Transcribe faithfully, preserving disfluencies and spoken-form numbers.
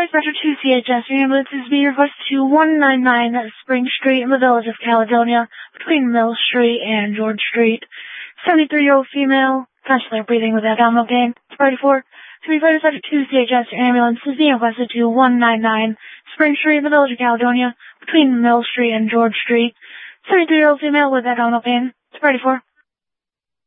Dispatcher two C H S, your ambulance is being requested to one nine nine Spring Street in the Village of Caledonia, between Mill Street and George Street. seventy-three-year-old female, constantly breathing with abdominal pain. Priority four. three five Dispatcher two C H S, your ambulance is being requested to one nine nine Spring Street in the Village of Caledonia, between Mill Street and George Street. seventy-three-year-old female with abdominal pain. Priority four.